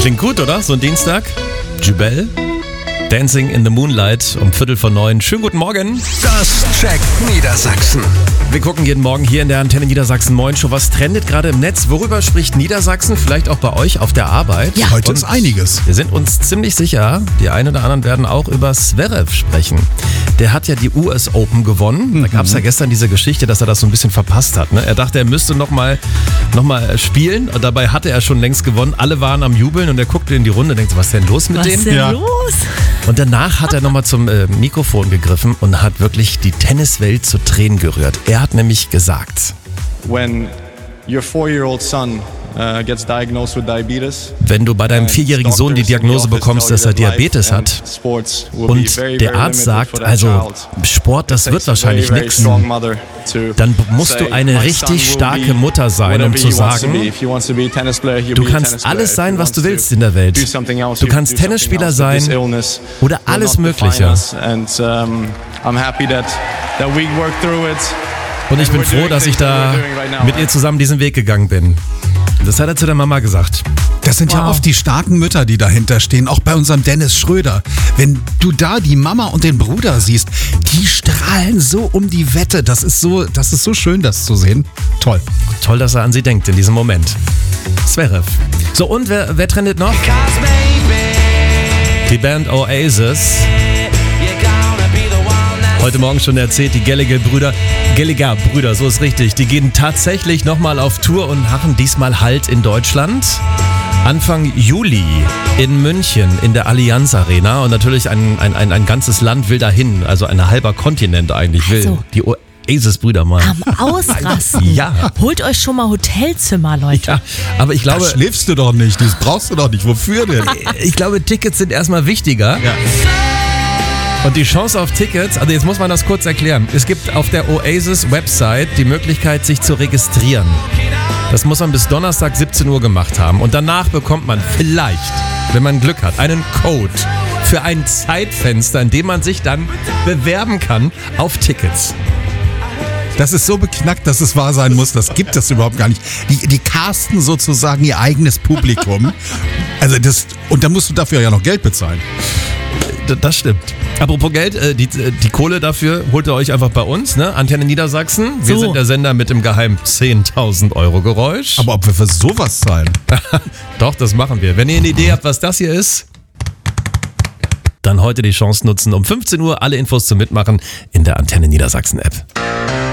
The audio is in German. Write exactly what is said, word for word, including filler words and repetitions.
Klingt gut, oder? So ein Dienstag. Jubel. Dancing in the Moonlight um Viertel vor neun. Schönen guten Morgen. Das checkt Niedersachsen. Wir gucken jeden Morgen hier in der Antenne Niedersachsen Moin Show. Was trendet gerade im Netz? Worüber spricht Niedersachsen? Vielleicht auch bei euch auf der Arbeit? Ja, heute ist einiges. Wir sind uns ziemlich sicher, die einen oder anderen werden auch über Zverev sprechen. Der hat ja die U S Open gewonnen. Da gab es ja gestern diese Geschichte, dass er das so ein bisschen verpasst hat. Ne? Er dachte, er müsste nochmal noch mal spielen. Und dabei hatte er schon längst gewonnen. Alle waren am Jubeln und er guckte in die Runde und denkt, was ist denn los mit Was dem? ist denn Ja. los? Und danach hat er nochmal zum äh, Mikrofon gegriffen und hat wirklich die Tenniswelt zu Tränen gerührt. Er hat nämlich gesagt, When your four-year-old son uh, gets diagnosed with diabetes, wenn du bei deinem vierjährigen Sohn die Diagnose bekommst, dass er Diabetes hat und der Arzt sagt, also Sport, das wird wahrscheinlich nichts, dann musst du eine richtig starke Mutter sein, um zu sagen, du kannst alles sein, was du willst in der Welt. Du kannst Tennisspieler sein oder alles Mögliche. Und ich bin froh, dass ich da mit ihr zusammen diesen Weg gegangen bin. Das hat er zu der Mama gesagt. Das sind ja oft die starken Mütter, die dahinter stehen, auch bei unserem Dennis Schröder. Wenn du da die Mama und den Bruder siehst, die strahlen so um die Wette. Das ist so, das ist so schön, das zu sehen. Toll. Toll, dass er an sie denkt in diesem Moment. Zverev. So, und wer, wer trendet noch? Die Band Oasis. Heute Morgen schon erzählt, die Gallagher-Brüder, Gallagher-Brüder, so ist richtig, die gehen tatsächlich nochmal auf Tour und machen diesmal Halt in Deutschland. Anfang Juli in München in der Allianz Arena und natürlich ein, ein, ein, ein ganzes Land will dahin, also ein halber Kontinent eigentlich will. Also. Die Oasis-Brüder mal. Am Ausrasten. Ja. Holt euch schon mal Hotelzimmer, Leute. Ja, aber ich Da glaube, schläfst du doch nicht, das brauchst du doch nicht. Wofür denn? ich glaube, Tickets sind erstmal wichtiger. Ja. Und die Chance auf Tickets, also jetzt muss man das kurz erklären. Es gibt auf der Oasis-Website die Möglichkeit, sich zu registrieren. Das muss man bis Donnerstag siebzehn Uhr gemacht haben. Und danach bekommt man vielleicht, wenn man Glück hat, einen Code für ein Zeitfenster, in dem man sich dann bewerben kann auf Tickets. Das ist so beknackt, dass es wahr sein muss. Das gibt es überhaupt gar nicht. Die, die casten sozusagen ihr eigenes Publikum. Also das, und dann musst du dafür ja noch Geld bezahlen. Das stimmt. Apropos Geld, äh, die, die Kohle dafür holt ihr euch einfach bei uns, ne? Antenne Niedersachsen. Wir So. sind der Sender mit dem geheimen zehntausend Euro Geräusch. Aber ob wir für sowas zahlen? Doch, das machen wir. Wenn ihr eine Idee habt, was das hier ist, dann heute die Chance nutzen, um fünfzehn Uhr alle Infos zu mitmachen in der Antenne Niedersachsen App.